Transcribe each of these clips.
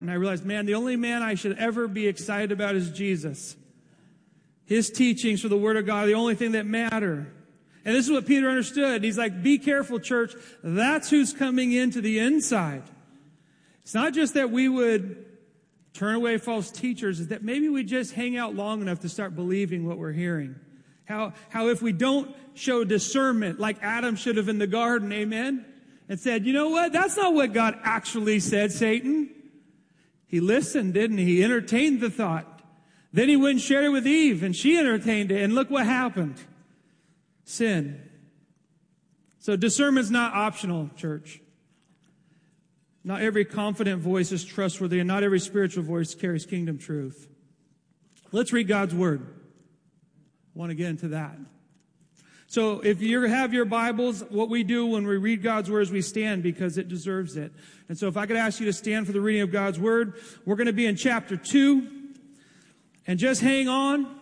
And I realized, man, the only man I should ever be excited about is Jesus. His teachings for the Word of God are the only thing that matter. And this is what Peter understood. He's like, be careful, church. That's who's coming into the inside. It's not just that we would turn away false teachers, it's that maybe we just hang out long enough to start believing what we're hearing. How if we don't show discernment like Adam should have in the garden, amen, and said, you know what, that's not what God actually said, Satan. He listened, didn't he? He entertained the thought. Then he went and shared it with Eve, and she entertained it, and look what happened. Sin. So discernment's not optional, church. Not every confident voice is trustworthy, and not every spiritual voice carries kingdom truth. Let's read God's Word. I want to get into that. So if you have your Bibles, what we do when we read God's Word is we stand because it deserves it. And so if I could ask you to stand for the reading of God's Word, we're going to be in chapter 2. And just hang on.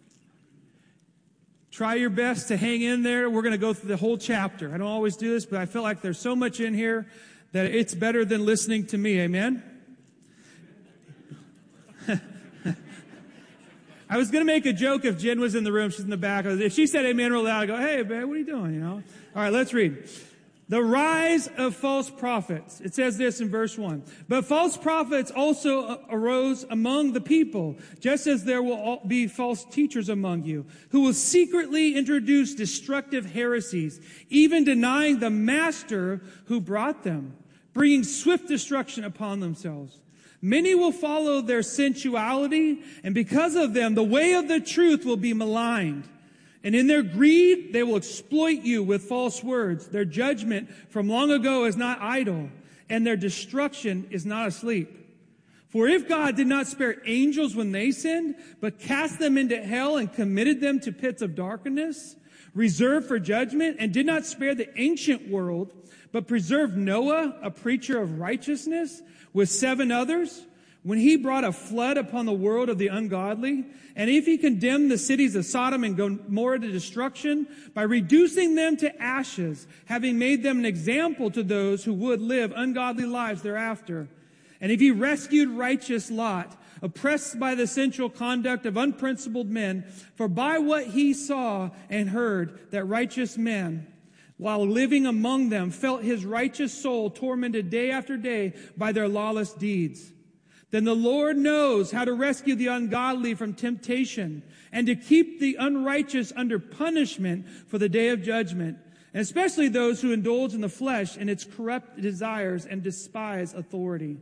Try your best to hang in there. We're going to go through the whole chapter. I don't always do this, but I feel like there's so much in here that it's better than listening to me. Amen? I was going to make a joke if Jen was in the room. She's in the back. If she said amen real loud, I'd go, hey, man, what are you doing? All right, let's read. The rise of false prophets. It says this in verse 1. But false prophets also arose among the people, just as there will be false teachers among you, who will secretly introduce destructive heresies, even denying the master who brought them, bringing swift destruction upon themselves. Many will follow their sensuality, and because of them, the way of the truth will be maligned. And in their greed, they will exploit you with false words. Their judgment from long ago is not idle, and their destruction is not asleep. For if God did not spare angels when they sinned, but cast them into hell and committed them to pits of darkness, reserved for judgment, and did not spare the ancient world, but preserved Noah, a preacher of righteousness, with 7 others, when he brought a flood upon the world of the ungodly, and if he condemned the cities of Sodom and Gomorrah to destruction by reducing them to ashes, having made them an example to those who would live ungodly lives thereafter. And if he rescued righteous Lot, oppressed by the sensual conduct of unprincipled men, for by what he saw and heard that righteous men, while living among them, felt his righteous soul tormented day after day by their lawless deeds. Then the Lord knows how to rescue the ungodly from temptation and to keep the unrighteous under punishment for the day of judgment, and especially those who indulge in the flesh and its corrupt desires and despise authority.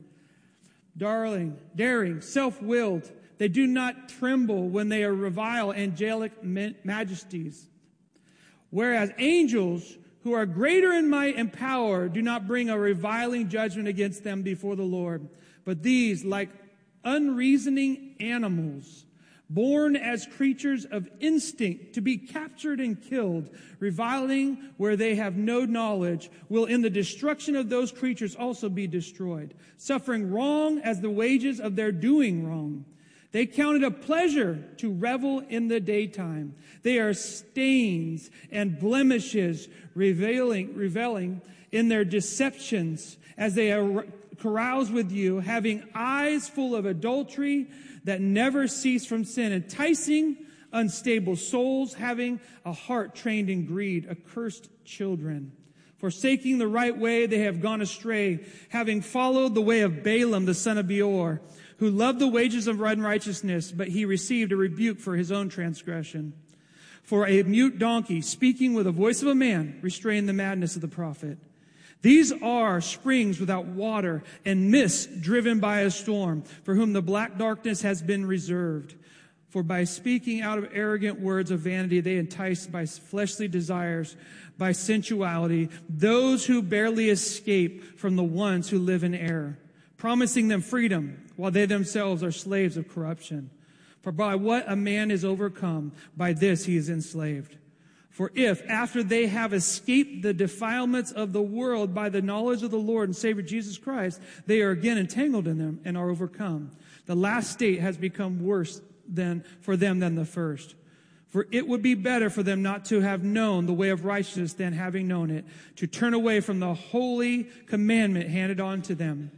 Daring, self-willed, they do not tremble when they revile angelic majesties. Whereas angels who are greater in might and power do not bring a reviling judgment against them before the Lord. But these, like unreasoning animals, born as creatures of instinct to be captured and killed, reviling where they have no knowledge, will in the destruction of those creatures also be destroyed, suffering wrong as the wages of their doing wrong. They count it a pleasure to revel in the daytime. They are stains and blemishes, reveling in their deceptions as they carouse with you, having eyes full of adultery that never cease from sin, enticing unstable souls, having a heart trained in greed, accursed children. Forsaking the right way, they have gone astray, having followed the way of Balaam, the son of Beor, who loved the wages of unrighteousness, but he received a rebuke for his own transgression. For a mute donkey, speaking with the voice of a man, restrained the madness of the prophet. These are springs without water and mists driven by a storm, for whom the black darkness has been reserved. For by speaking out of arrogant words of vanity, they entice by fleshly desires, by sensuality, those who barely escape from the ones who live in error, promising them freedom, while they themselves are slaves of corruption. For by what a man is overcome, by this he is enslaved. For if, after they have escaped the defilements of the world by the knowledge of the Lord and Savior Jesus Christ, they are again entangled in them and are overcome, the last state has become worse for them than the first. For it would be better for them not to have known the way of righteousness than having known it, to turn away from the holy commandment handed on to them.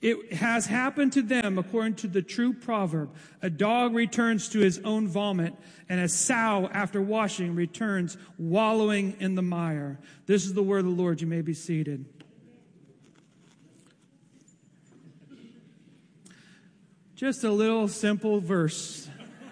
It has happened to them according to the true proverb. A dog returns to his own vomit, and a sow after washing returns wallowing in the mire. This is the word of the Lord. You may be seated. Just a little simple verse.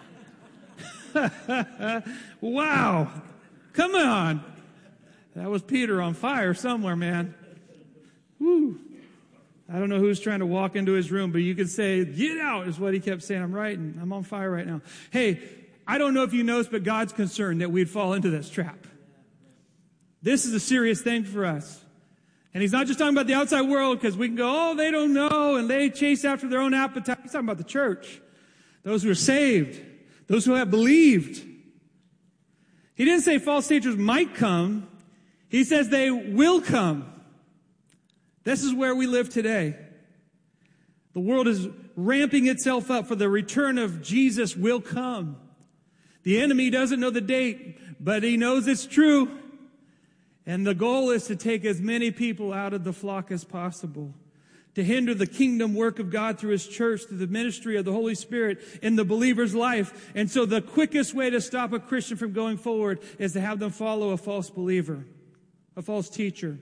Wow. Come on. That was Peter on fire somewhere, man. Woo. I don't know who's trying to walk into his room, but you could say, get out, is what he kept saying. I'm writing. I'm on fire right now. Hey, I don't know if you noticed, but God's concerned that we'd fall into this trap. This is a serious thing for us. And he's not just talking about the outside world, because we can go, oh, they don't know, and they chase after their own appetite. He's talking about the church, those who are saved, those who have believed. He didn't say false teachers might come. He says they will come. This is where we live today. The world is ramping itself up for the return of Jesus will come. The enemy doesn't know the date, but he knows it's true. And the goal is to take as many people out of the flock as possible, to hinder the kingdom work of God through his church, through the ministry of the Holy Spirit in the believer's life. And so the quickest way to stop a Christian from going forward is to have them follow a false believer, a false teacher.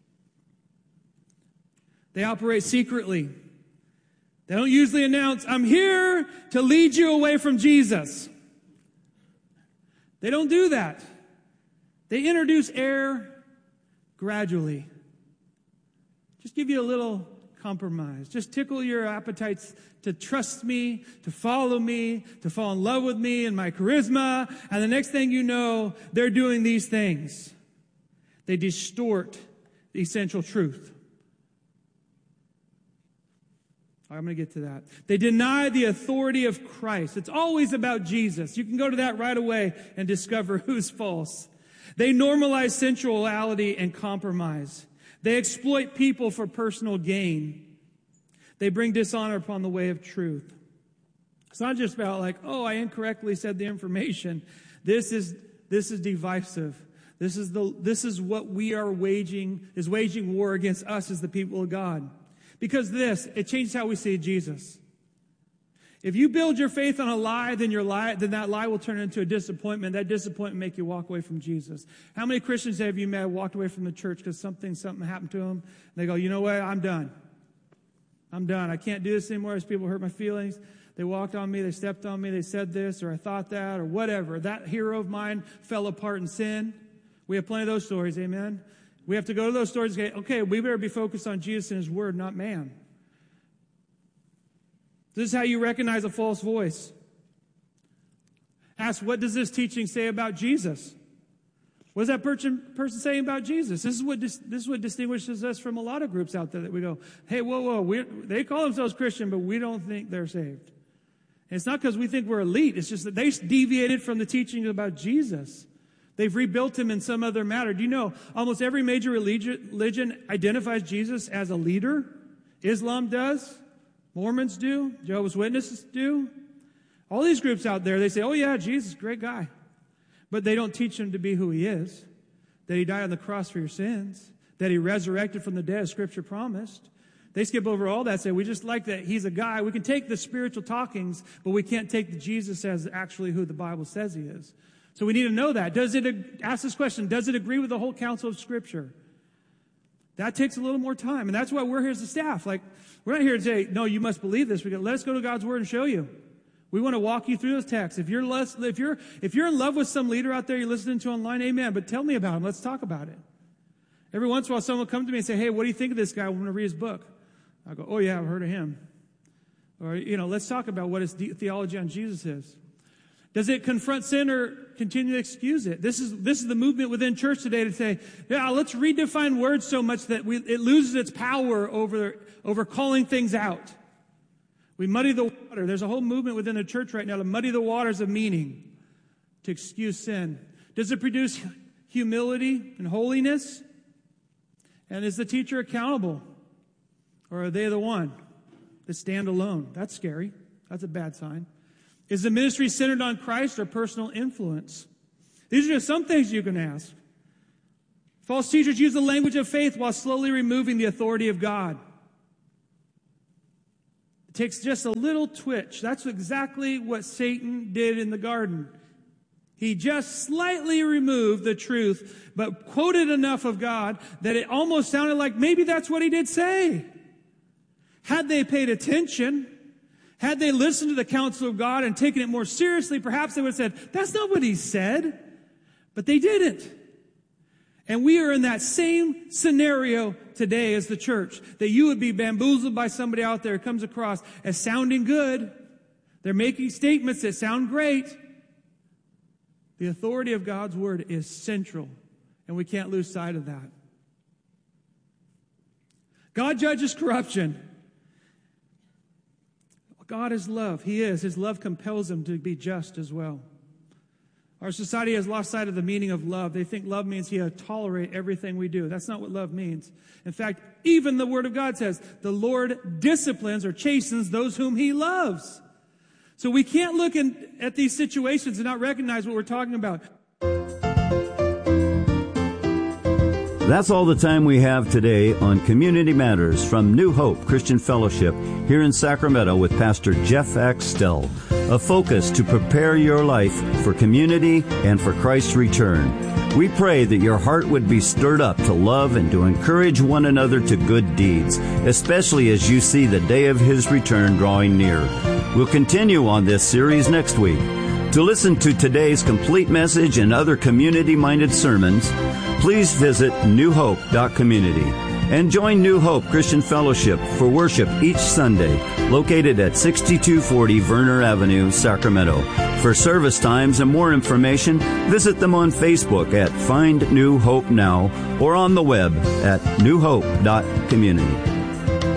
They operate secretly. They don't usually announce, I'm here to lead you away from Jesus. They don't do that. They introduce error gradually. Just give you a little compromise. Just tickle your appetites to trust me, to follow me, to fall in love with me and my charisma. And the next thing you know, they're doing these things. They distort the essential truth. I'm going to get to that. They deny the authority of Christ. It's always about Jesus. You can go to that right away and discover who's false. They normalize sensuality and compromise. They exploit people for personal gain. They bring dishonor upon the way of truth. It's not just about like, oh, I incorrectly said the information. This is divisive. This is what we are waging war against us as the people of God. Because it changes how we see Jesus. If you build your faith on a lie, then that lie will turn into a disappointment. That disappointment make you walk away from Jesus. How many Christians have you met walked away from the church because something happened to them? And they go, you know what? I'm done. I can't do this anymore. These people hurt my feelings. They walked on me. They stepped on me. They said this, or I thought that, or whatever. That hero of mine fell apart in sin. We have plenty of those stories. Amen. We have to go to those stories and say, okay, we better be focused on Jesus and his word, not man. This is how you recognize a false voice. Ask, what does this teaching say about Jesus? What is that person saying about Jesus? This is what distinguishes us from a lot of groups out there that we go, hey, whoa, they call themselves Christian, but we don't think they're saved. And it's not because we think we're elite. It's just that they deviated from the teaching about Jesus. They've rebuilt him in some other matter. Do you know almost every major religion identifies Jesus as a leader? Islam does. Mormons do. Jehovah's Witnesses do. All these groups out there, they say, oh yeah, Jesus, great guy. But they don't teach him to be who he is. That he died on the cross for your sins. That he resurrected from the dead, as Scripture promised. They skip over all that, say, we just like that he's a guy. We can take the spiritual talkings, but we can't take the Jesus as actually who the Bible says he is. So we need to know that. Ask this question, does it agree with the whole counsel of Scripture? That takes a little more time. And that's why we're here as a staff. Like, we're not here to say, no, you must believe this. Let's go to God's Word and show you. We want to walk you through those texts. If you're in love with some leader out there you're listening to online, amen. But tell me about him. Let's talk about it. Every once in a while, someone will come to me and say, hey, what do you think of this guy? I want to read his book. I go, oh yeah, I've heard of him. Or, let's talk about what his theology on Jesus is. Does it confront sin or continue to excuse it? This is the movement within church today to say, yeah, let's redefine words so much that it loses its power over calling things out. We muddy the water. There's a whole movement within the church right now to muddy the waters of meaning, to excuse sin. Does it produce humility and holiness? And is the teacher accountable? Or are they the one that stand alone? That's scary. That's a bad sign. Is the ministry centered on Christ or personal influence? These are just some things you can ask. False teachers use the language of faith while slowly removing the authority of God. It takes just a little twitch. That's exactly what Satan did in the garden. He just slightly removed the truth, but quoted enough of God that it almost sounded like maybe that's what he did say. Had they paid attention, had they listened to the counsel of God and taken it more seriously, perhaps they would have said, that's not what he said. But they didn't. And we are in that same scenario today as the church, that you would be bamboozled by somebody out there who comes across as sounding good. They're making statements that sound great. The authority of God's word is central, and we can't lose sight of that. God judges corruption. God is love. He is. His love compels him to be just as well. Our society has lost sight of the meaning of love. They think love means he'll tolerate everything we do. That's not what love means. In fact, even the Word of God says, the Lord disciplines or chastens those whom he loves. So we can't look at these situations and not recognize what we're talking about. That's all the time we have today on Community Matters from New Hope Christian Fellowship here in Sacramento with Pastor Jeff Axtell. A focus to prepare your life for community and for Christ's return. We pray that your heart would be stirred up to love and to encourage one another to good deeds, especially as you see the day of his return drawing near. We'll continue on this series next week. To listen to today's complete message and other community-minded sermons, please visit newhope.community and join New Hope Christian Fellowship for worship each Sunday, located at 6240 Verner Avenue, Sacramento. For service times and more information, visit them on Facebook at Find New Hope Now or on the web at newhope.community.